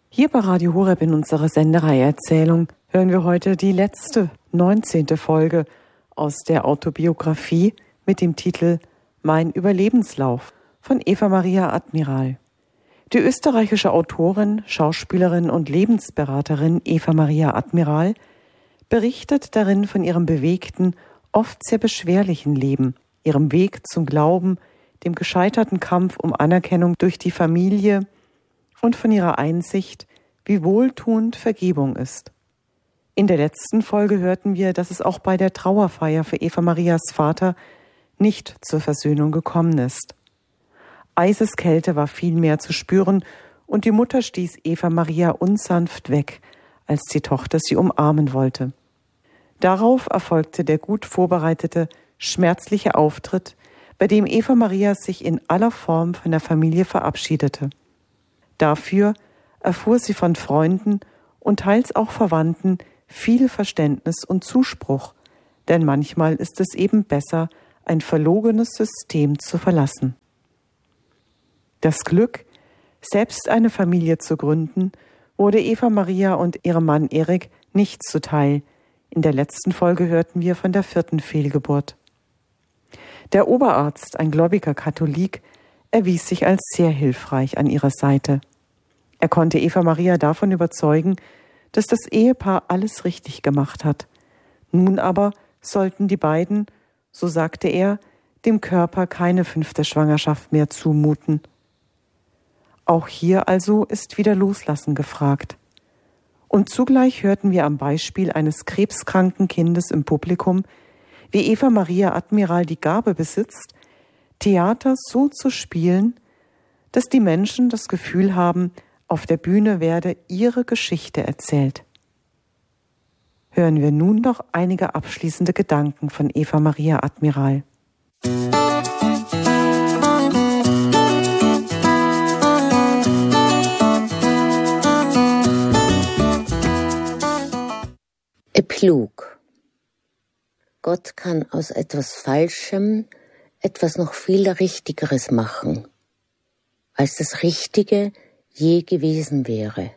Hier bei Radio Horeb in unserer Sendereihe Erzählung hören wir heute die letzte, 19. Folge aus der Autobiografie mit dem Titel Mein Überlebenslauf von Eva Maria Admiral. Die österreichische Autorin, Schauspielerin und Lebensberaterin Eva Maria Admiral berichtet darin von ihrem bewegten, oft sehr beschwerlichen Leben, ihrem Weg zum Glauben, dem gescheiterten Kampf um Anerkennung durch die Familie und von ihrer Einsicht, wie wohltuend Vergebung ist. In der letzten Folge hörten wir, dass es auch bei der Trauerfeier für Eva Marias Vater nicht zur Versöhnung gekommen ist. Eiseskälte war viel mehr zu spüren und die Mutter stieß Eva Maria unsanft weg, als die Tochter sie umarmen wollte. Darauf erfolgte der gut vorbereitete, schmerzliche Auftritt, bei dem Eva Maria sich in aller Form von der Familie verabschiedete. Dafür erfuhr sie von Freunden und teils auch Verwandten viel Verständnis und Zuspruch, denn manchmal ist es eben besser, ein verlogenes System zu verlassen. Das Glück, selbst eine Familie zu gründen, wurde Eva Maria und ihrem Mann Erik nicht zuteil. In der letzten Folge hörten wir von der 4. Fehlgeburt. Der Oberarzt, ein gläubiger Katholik, erwies sich als sehr hilfreich an ihrer Seite. Er konnte Eva Maria davon überzeugen, dass das Ehepaar alles richtig gemacht hat. Nun aber sollten die beiden, so sagte er, dem Körper keine 5. Schwangerschaft mehr zumuten. Auch hier also ist wieder Loslassen gefragt. Und zugleich hörten wir am Beispiel eines krebskranken Kindes im Publikum, wie Eva Maria Admiral die Gabe besitzt, Theater so zu spielen, dass die Menschen das Gefühl haben, auf der Bühne werde ihre Geschichte erzählt. Hören wir nun noch einige abschließende Gedanken von Eva Maria Admiral. Epilog. Gott kann aus etwas Falschem etwas noch viel Richtigeres machen, als das Richtige je gewesen wäre.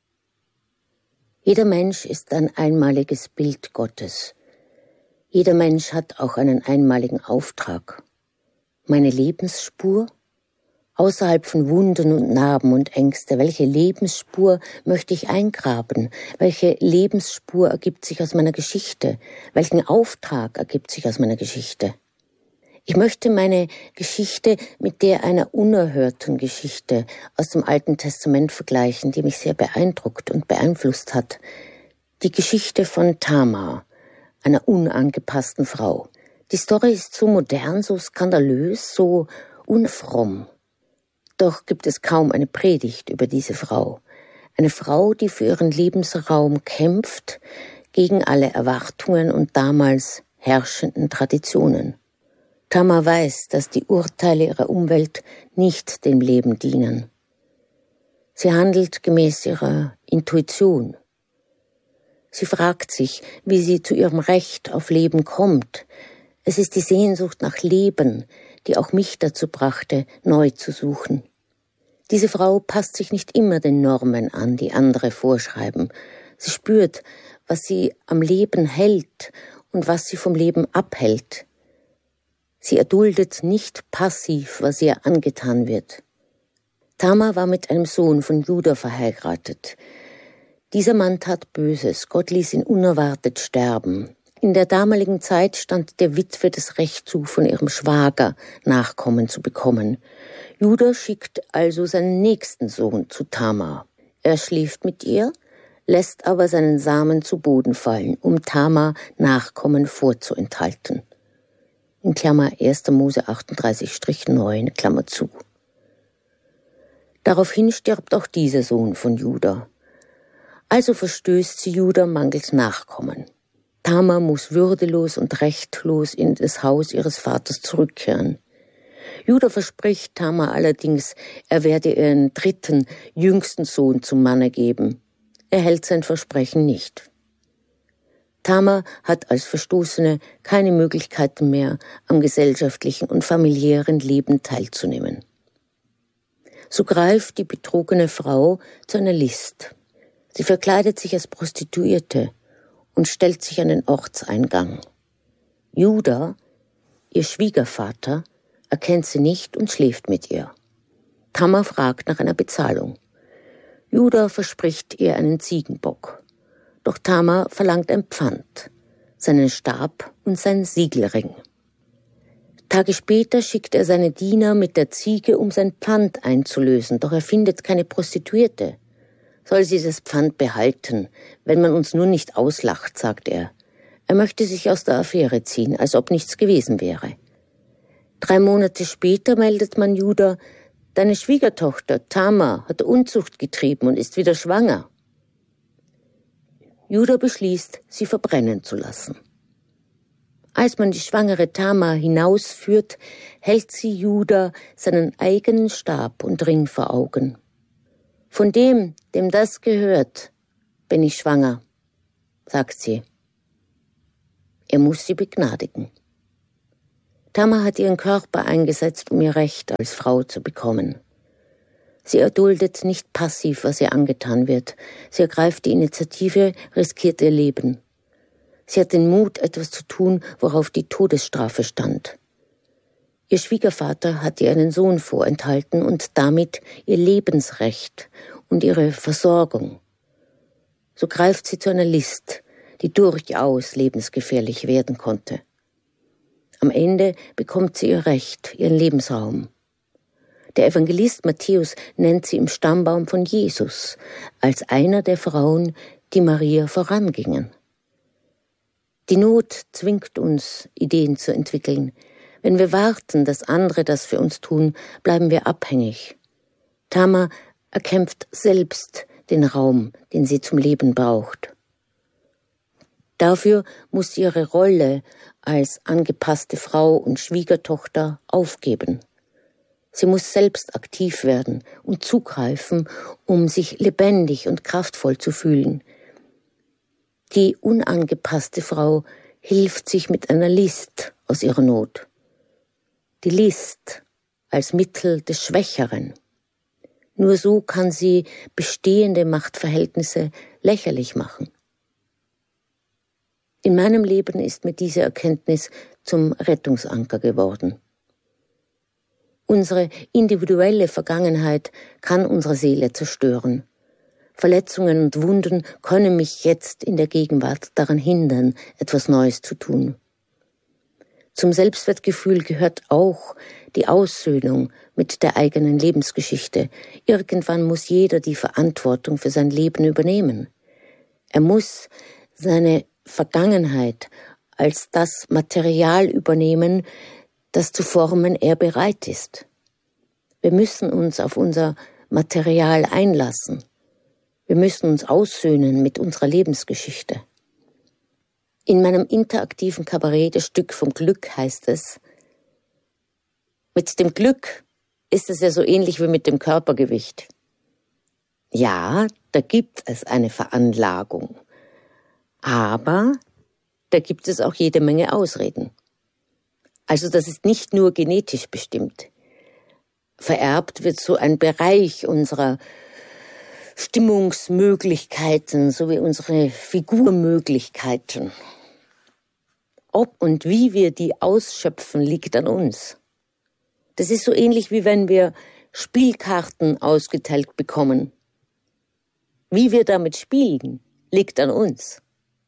Jeder Mensch ist ein einmaliges Bild Gottes. Jeder Mensch hat auch einen einmaligen Auftrag. Meine Lebensspur? Außerhalb von Wunden und Narben und Ängste, welche Lebensspur möchte ich eingraben? Welche Lebensspur ergibt sich aus meiner Geschichte? Welchen Auftrag ergibt sich aus meiner Geschichte? Ich möchte meine Geschichte mit der einer unerhörten Geschichte aus dem Alten Testament vergleichen, die mich sehr beeindruckt und beeinflusst hat. Die Geschichte von Tamar, einer unangepassten Frau. Die Story ist so modern, so skandalös, so unfromm. Doch gibt es kaum eine Predigt über diese Frau. Eine Frau, die für ihren Lebensraum kämpft, gegen alle Erwartungen und damals herrschenden Traditionen. Tamar weiß, dass die Urteile ihrer Umwelt nicht dem Leben dienen. Sie handelt gemäß ihrer Intuition. Sie fragt sich, wie sie zu ihrem Recht auf Leben kommt. Es ist die Sehnsucht nach Leben, die auch mich dazu brachte, neu zu suchen. Diese Frau passt sich nicht immer den Normen an, die andere vorschreiben. Sie spürt, was sie am Leben hält und was sie vom Leben abhält. Sie erduldet nicht passiv, was ihr angetan wird. Tamar war mit einem Sohn von Juda verheiratet. Dieser Mann tat Böses, Gott ließ ihn unerwartet sterben. In der damaligen Zeit stand der Witwe das Recht zu, von ihrem Schwager Nachkommen zu bekommen. Juda schickt also seinen nächsten Sohn zu Tamar. Er schläft mit ihr, lässt aber seinen Samen zu Boden fallen, um Tamar Nachkommen vorzuenthalten. In Klammer 1. Mose 38-9, Klammer zu. Daraufhin stirbt auch dieser Sohn von Juda. Also verstößt sie Juda mangels Nachkommen. Tamar muss würdelos und rechtlos in das Haus ihres Vaters zurückkehren. Juda verspricht Tamar allerdings, er werde ihren 3., jüngsten Sohn zum Manne geben. Er hält sein Versprechen nicht. Tamar hat als Verstoßene keine Möglichkeiten mehr, am gesellschaftlichen und familiären Leben teilzunehmen. So greift die betrogene Frau zu einer List. Sie verkleidet sich als Prostituierte und stellt sich an den Ortseingang. Judah, ihr Schwiegervater, erkennt sie nicht und schläft mit ihr. Tamar fragt nach einer Bezahlung. Judah verspricht ihr einen Ziegenbock. Doch Tamar verlangt ein Pfand, seinen Stab und seinen Siegelring. Tage später schickt er seine Diener mit der Ziege, um sein Pfand einzulösen, doch er findet keine Prostituierte. Soll sie das Pfand behalten, wenn man uns nur nicht auslacht, sagt er. Er möchte sich aus der Affäre ziehen, als ob nichts gewesen wäre. 3 Monate später meldet man Judah, deine Schwiegertochter Tamar hat Unzucht getrieben und ist wieder schwanger. Judah beschließt, sie verbrennen zu lassen. Als man die schwangere Tamar hinausführt, hält sie Judah seinen eigenen Stab und Ring vor Augen. Von dem das gehört, bin ich schwanger, sagt sie. Er muss sie begnadigen. Tamar hat ihren Körper eingesetzt, um ihr Recht als Frau zu bekommen. Sie erduldet nicht passiv, was ihr angetan wird. Sie ergreift die Initiative, riskiert ihr Leben. Sie hat den Mut, etwas zu tun, worauf die Todesstrafe stand. Ihr Schwiegervater hat ihr einen Sohn vorenthalten und damit ihr Lebensrecht und ihre Versorgung. So greift sie zu einer List, die durchaus lebensgefährlich werden konnte. Am Ende bekommt sie ihr Recht, ihren Lebensraum. Der Evangelist Matthäus nennt sie im Stammbaum von Jesus als einer der Frauen, die Maria vorangingen. Die Not zwingt uns, Ideen zu entwickeln. Wenn wir warten, dass andere das für uns tun, bleiben wir abhängig. Tamar erkämpft selbst den Raum, den sie zum Leben braucht. Dafür muss sie ihre Rolle als angepasste Frau und Schwiegertochter aufgeben. Sie muss selbst aktiv werden und zugreifen, um sich lebendig und kraftvoll zu fühlen. Die unangepasste Frau hilft sich mit einer List aus ihrer Not. Die List als Mittel des Schwächeren. Nur so kann sie bestehende Machtverhältnisse lächerlich machen. In meinem Leben ist mir diese Erkenntnis zum Rettungsanker geworden. Unsere individuelle Vergangenheit kann unsere Seele zerstören. Verletzungen und Wunden können mich jetzt in der Gegenwart daran hindern, etwas Neues zu tun. Zum Selbstwertgefühl gehört auch die Aussöhnung mit der eigenen Lebensgeschichte. Irgendwann muss jeder die Verantwortung für sein Leben übernehmen. Er muss seine Vergangenheit als das Material übernehmen, das zu formen er bereit ist. Wir müssen uns auf unser Material einlassen. Wir müssen uns aussöhnen mit unserer Lebensgeschichte. In meinem interaktiven Kabarett, das Stück vom Glück, heißt es, mit dem Glück ist es ja so ähnlich wie mit dem Körpergewicht. Ja, da gibt es eine Veranlagung. Aber da gibt es auch jede Menge Ausreden. Also das ist nicht nur genetisch bestimmt. Vererbt wird so ein Bereich unserer Stimmungsmöglichkeiten sowie unsere Figurmöglichkeiten. Ob und wie wir die ausschöpfen, liegt an uns. Das ist so ähnlich wie wenn wir Spielkarten ausgeteilt bekommen. Wie wir damit spielen, liegt an uns.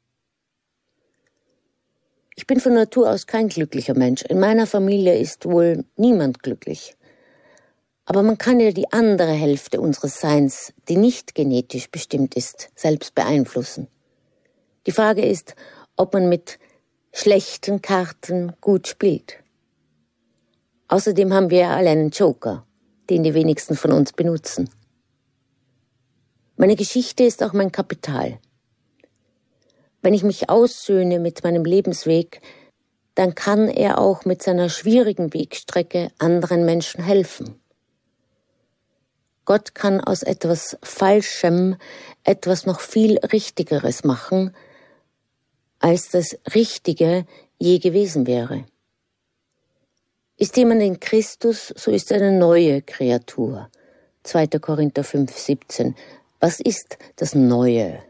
Ich bin von Natur aus kein glücklicher Mensch. In meiner Familie ist wohl niemand glücklich. Aber man kann ja die andere Hälfte unseres Seins, die nicht genetisch bestimmt ist, selbst beeinflussen. Die Frage ist, ob man mit schlechten Karten gut spielt. Außerdem haben wir ja alle einen Joker, den die wenigsten von uns benutzen. Meine Geschichte ist auch mein Kapital. Wenn ich mich aussöhne mit meinem Lebensweg, dann kann er auch mit seiner schwierigen Wegstrecke anderen Menschen helfen. Gott kann aus etwas Falschem etwas noch viel Richtigeres machen, als das Richtige je gewesen wäre. Ist jemand in Christus, so ist er eine neue Kreatur. 2. Korinther 5,17. Was ist das Neue?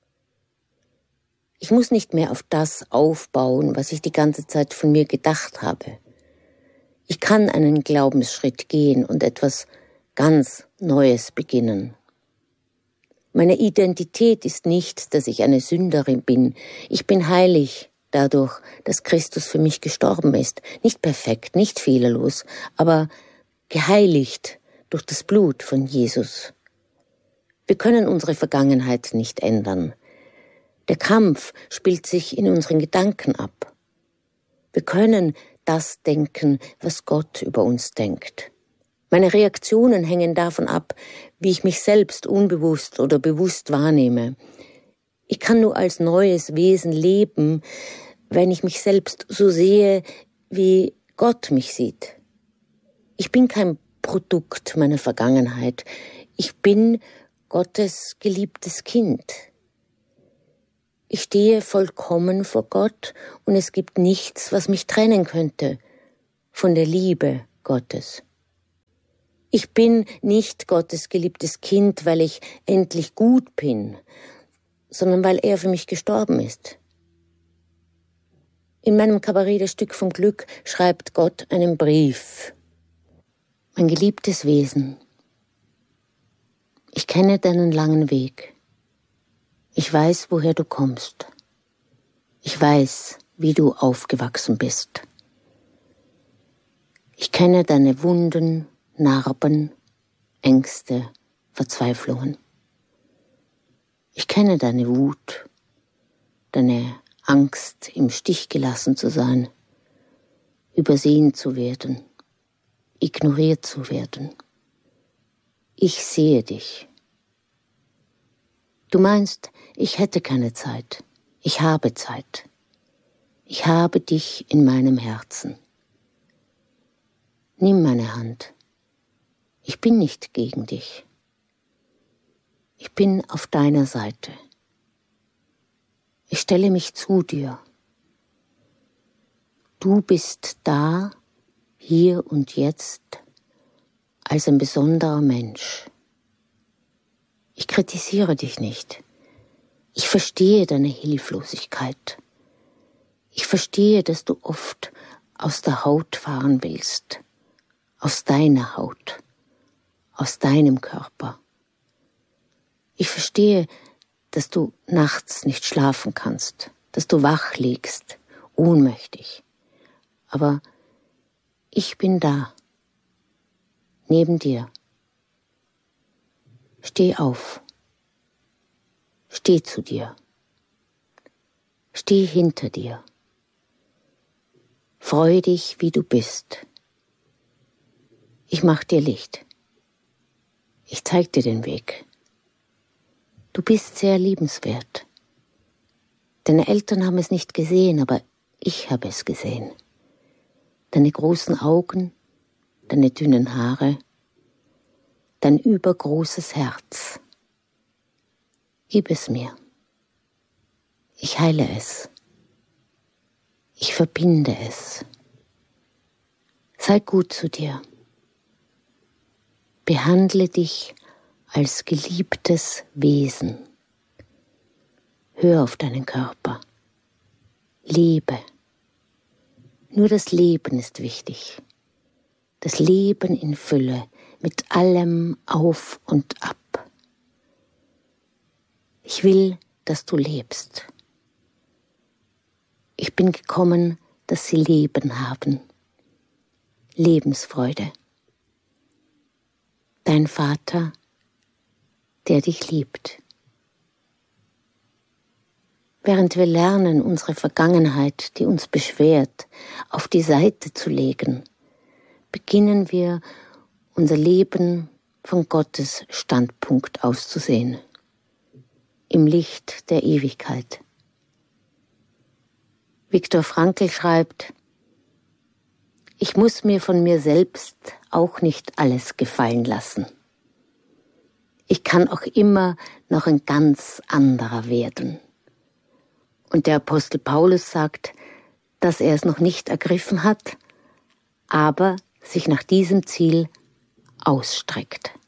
Ich muss nicht mehr auf das aufbauen, was ich die ganze Zeit von mir gedacht habe. Ich kann einen Glaubensschritt gehen und etwas ganz Neues beginnen. Meine Identität ist nicht, dass ich eine Sünderin bin. Ich bin heilig dadurch, dass Christus für mich gestorben ist. Nicht perfekt, nicht fehlerlos, aber geheiligt durch das Blut von Jesus. Wir können unsere Vergangenheit nicht ändern. Der Kampf spielt sich in unseren Gedanken ab. Wir können das denken, was Gott über uns denkt. Meine Reaktionen hängen davon ab, wie ich mich selbst unbewusst oder bewusst wahrnehme. Ich kann nur als neues Wesen leben, wenn ich mich selbst so sehe, wie Gott mich sieht. Ich bin kein Produkt meiner Vergangenheit. Ich bin Gottes geliebtes Kind. Ich stehe vollkommen vor Gott und es gibt nichts, was mich trennen könnte von der Liebe Gottes. Ich bin nicht Gottes geliebtes Kind, weil ich endlich gut bin, sondern weil er für mich gestorben ist. In meinem Kabarett Das Stück vom Glück schreibt Gott einen Brief. Mein geliebtes Wesen, ich kenne deinen langen Weg. Ich weiß, woher du kommst. Ich weiß, wie du aufgewachsen bist. Ich kenne deine Wunden, Narben, Ängste, Verzweiflungen. Ich kenne deine Wut, deine Angst, im Stich gelassen zu sein, übersehen zu werden, ignoriert zu werden. Ich sehe dich. Du meinst, ich hätte keine Zeit. Ich habe Zeit. Ich habe dich in meinem Herzen. Nimm meine Hand. Ich bin nicht gegen dich. Ich bin auf deiner Seite. Ich stelle mich zu dir. Du bist da, hier und jetzt, als ein besonderer Mensch. Ich kritisiere dich nicht. Ich verstehe deine Hilflosigkeit. Ich verstehe, dass du oft aus der Haut fahren willst. Aus deiner Haut. Aus deinem Körper. Ich verstehe, dass du nachts nicht schlafen kannst. Dass du wach liegst, ohnmächtig. Aber ich bin da. Neben dir. Steh auf. Steh zu dir. Steh hinter dir. Freu dich, wie du bist. Ich mach dir Licht. Ich zeig dir den Weg. Du bist sehr liebenswert. Deine Eltern haben es nicht gesehen, aber ich habe es gesehen. Deine großen Augen, deine dünnen Haare, dein übergroßes Herz. Gib es mir. Ich heile es. Ich verbinde es. Sei gut zu dir. Behandle dich als geliebtes Wesen. Hör auf deinen Körper. Lebe. Nur das Leben ist wichtig. Das Leben in Fülle, mit allem auf und ab. Ich will, dass du lebst. Ich bin gekommen, dass sie Leben haben. Lebensfreude. Dein Vater, der dich liebt. Während wir lernen, unsere Vergangenheit, die uns beschwert, auf die Seite zu legen, beginnen wir, unser Leben von Gottes Standpunkt aus zu sehen. Im Licht der Ewigkeit. Viktor Frankl schreibt, ich muss mir von mir selbst auch nicht alles gefallen lassen. Ich kann auch immer noch ein ganz anderer werden. Und der Apostel Paulus sagt, dass er es noch nicht ergriffen hat, aber sich nach diesem Ziel ausstreckt.